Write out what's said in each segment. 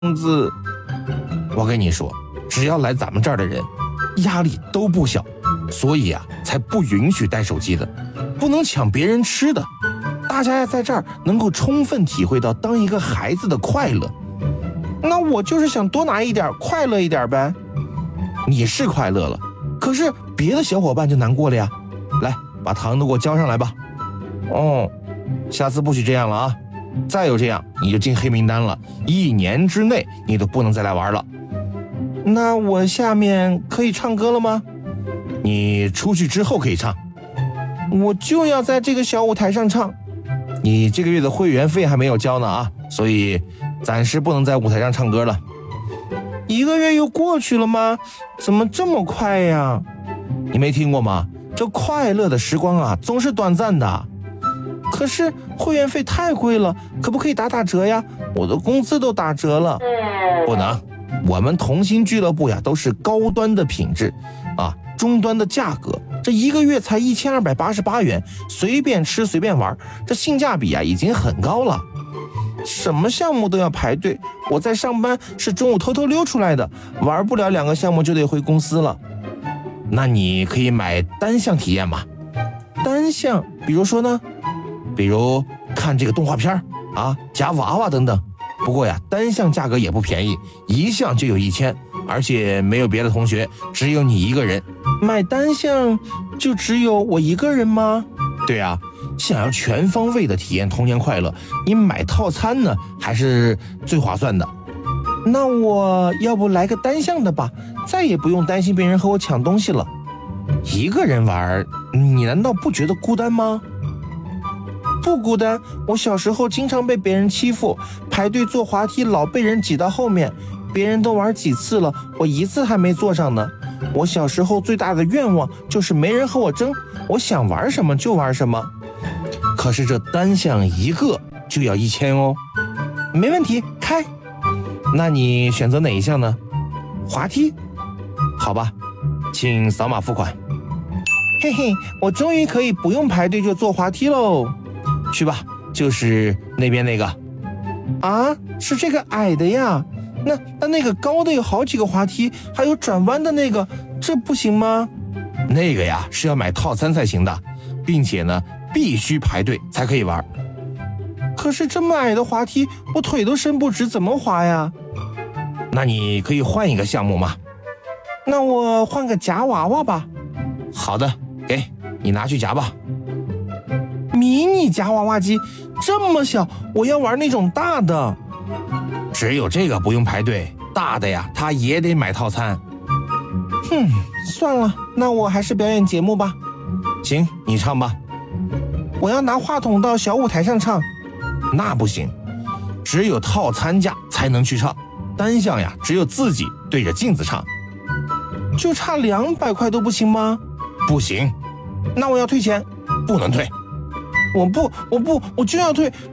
子。我跟你说，只要来咱们这儿的人，压力都不小，所以啊，才不允许带手机的，不能抢别人吃的。大家在这儿能够充分体会到当一个孩子的快乐。那我就是想多拿一点，快乐一点呗。你是快乐了，可是别的小伙伴就难过了呀。来，把糖都给我交上来吧。哦，下次不许这样了啊！再有这样，你就进黑名单了，1年之内你都不能再来玩了。那我下面可以唱歌了吗？你出去之后可以唱。我就要在这个小舞台上唱。你这个月的会员费还没有交呢啊，所以暂时不能在舞台上唱歌了。1个月又过去了吗？怎么这么快呀？你没听过吗？这快乐的时光啊，总是短暂的。可是会员费太贵了，可不可以打折呀？我的工资都打折了。不能，我们同心俱乐部呀，都是高端的品质啊，中端的价格。这1个月才1288元，随便吃随便玩，这性价比啊已经很高了。什么项目都要排队，我在上班是中午偷偷溜出来的，玩不了2个项目就得回公司了。那你可以买单项体验嘛？单项，比如说呢？比如看这个动画片啊，夹娃娃等等。不过呀，单项价格也不便宜，1项就有1000，而且没有别的同学，只有你一个人。买单项就只有我一个人吗？对啊，想要全方位的体验童年快乐，你买套餐呢还是最划算的。那我要不来个单项的吧，再也不用担心别人和我抢东西了。一个人玩，你难道不觉得孤单吗？不孤单，我小时候经常被别人欺负，排队坐滑梯老被人挤到后面，别人都玩几次了，我1次还没坐上呢。我小时候最大的愿望就是没人和我争，我想玩什么就玩什么。可是这单项1个就要1000哦。没问题，开。那你选择哪一项呢？滑梯？好吧，请扫码付款。嘿嘿，我终于可以不用排队就坐滑梯喽。去吧，就是那边那个。啊，是这个矮的呀？那个高的有好几个滑梯，还有转弯的那个，这不行吗？那个呀是要买套餐才行的，并且呢必须排队才可以玩。可是这么矮的滑梯，我腿都伸不直，怎么滑呀？那你可以换一个项目嘛。那我换个夹娃娃吧。好的，给你拿去夹吧。迷你夹娃娃机这么小，我要玩那种大的。只有这个不用排队，大的呀他也得买套餐。算了，那我还是表演节目吧。行，你唱吧。我要拿话筒到小舞台上唱。那不行，只有套餐价才能去唱，单项呀只有自己对着镜子唱。就差200块都不行吗？不行。那我要退钱。不能退。我就要退。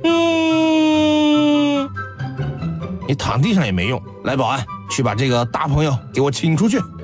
你躺地上也没用，来保安，去把这个大朋友给我请出去。